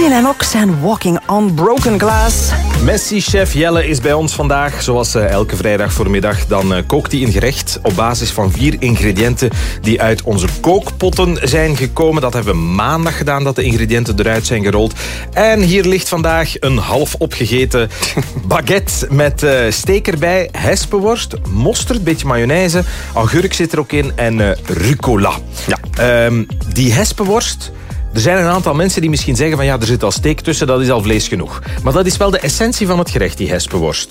Brian Ox en Walking on Broken Glass. Messi-chef Jelle is bij ons vandaag. Zoals elke vrijdag voormiddag. Dan kookt hij een gerecht op basis van 4 ingrediënten die uit onze kookpotten zijn gekomen. Dat hebben we maandag gedaan, dat de ingrediënten eruit zijn gerold. En hier ligt vandaag een half opgegeten baguette met steek erbij, hespenworst, mosterd, beetje mayonaise, augurk zit er ook in en rucola. Ja. Die hespenworst... Er zijn een aantal mensen die misschien zeggen van ja, er zit al steek tussen, dat is al vlees genoeg. Maar dat is wel de essentie van het gerecht, die hespenworst.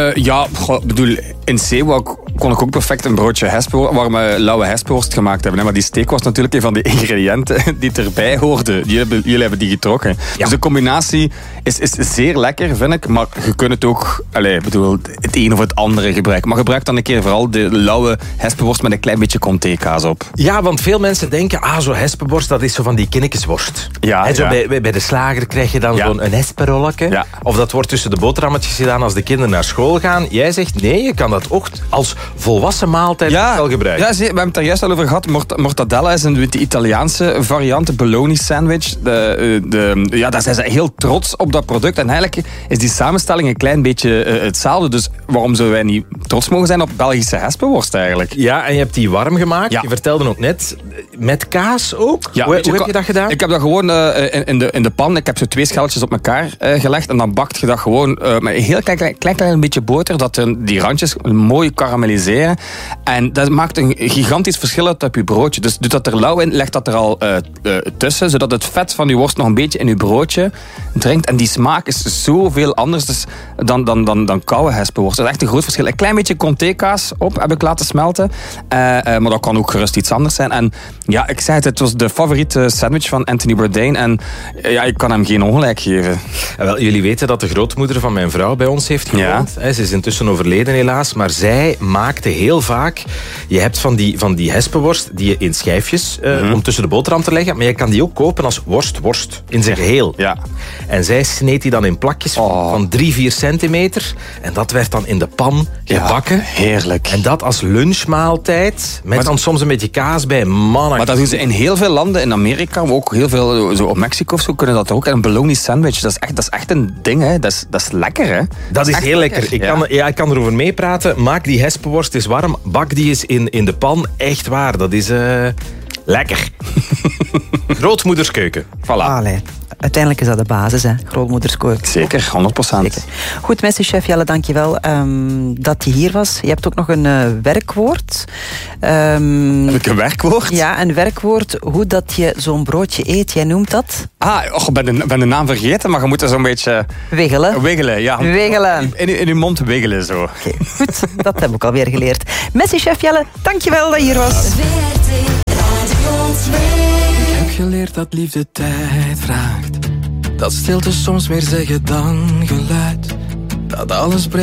In Zeewolk kon ik ook perfect een broodje hespenworst, waar we lauwe hespenworst gemaakt hebben. Hè? Maar die steek was natuurlijk een van die ingrediënten die erbij hoorden. Jullie hebben die getrokken. Ja. Dus de combinatie is zeer lekker, vind ik. Maar je kunt het ook, het een of het andere gebruiken. Maar gebruik dan een keer vooral de lauwe hespenworst met een klein beetje comté-kaas op. Ja, want veel mensen denken, zo'n hespenworst, dat is zo van die kinnekesworst. Ja, en zo bij de slager krijg je dan zo'n hespenrolletje. Ja. Of dat wordt tussen de boterhammetjes gedaan als de kinderen naar school gaan. Jij zegt, nee, je kan dat ook als volwassen maaltijd wel gebruiken. Ja, we hebben het daar juist al over gehad. Mortadella is de Italiaanse variant, de bologna sandwich. Daar zijn ze heel trots op dat product. En eigenlijk is die samenstelling een klein beetje hetzelfde. Dus waarom zouden wij niet trots mogen zijn op Belgische hespenworst eigenlijk? Ja, en je hebt die warm gemaakt. Ja. Je vertelde ook net, met kaas ook? Ja, hoe heb je dat gedaan? Ik heb dat gewoon in de pan. Ik heb zo 2 scheltjes op elkaar gelegd. En dan bakt je dat gewoon met een heel klein beetje boter. Dat die randjes mooi karamelliseren. En dat maakt een gigantisch verschil uit op je broodje. Dus doet dat er lauw in, leg dat er al tussen. Zodat het vet van je worst nog een beetje in je broodje dringt. En die smaak is zoveel anders dan koude hespenworst. Dat is echt een groot verschil. Een klein beetje comté-kaas op heb ik laten smelten. Maar dat kan ook gerust iets anders zijn. En ja, ik zei het was de favoriete sandwich van Anthony Bourdain. En ja, ik kan hem geen ongelijk geven. Wel, jullie weten dat de grootmoeder van mijn vrouw bij ons heeft gewoond. Ja. Ze is intussen overleden helaas. Maar zij maakte heel vaak... Je hebt van die hespenworst die je in schijfjes om tussen de boterham te leggen. Maar je kan die ook kopen als worst in zijn geheel. Ja. En zij sneed die dan in plakjes van 3-4 centimeter. En dat werd dan in de pan gebakken. Ja, heerlijk. En dat als lunchmaaltijd. Met dan soms een beetje kaas bij. Mannen. Maar dat doen ze in heel veel landen. In Amerika, maar ook heel veel zo op Mexico of zo kunnen dat ook. En een bologna sandwich, dat is echt een ding. Hè. Dat is lekker, hè? Dat is heel lekker. Ik kan erover meepraten. Maak die hespenworst eens warm. Bak die eens in de pan. Echt waar. Dat is lekker. Grootmoederskeuken. Voilà. Allee. Uiteindelijk is dat de basis, hè? Grootmoederskeuken. Zeker, 100%. Zeker. Goed, Messi-chef Jelle, dankjewel dat je hier was. Je hebt ook nog een werkwoord. Heb ik een werkwoord? Ja, een werkwoord. Hoe dat je zo'n broodje eet, jij noemt dat? Ik ben de naam vergeten, maar je moet er zo'n beetje... Wiggelen. Wiggelen, ja. Wiggelen. In je mond wiggelen, zo. Okay, goed, dat heb ik alweer geleerd. Messi-chef Jelle, dankjewel dat je hier was. Ik heb geleerd dat liefde tijd vraagt. Dat stilte soms meer zeggen dan geluid. Dat alles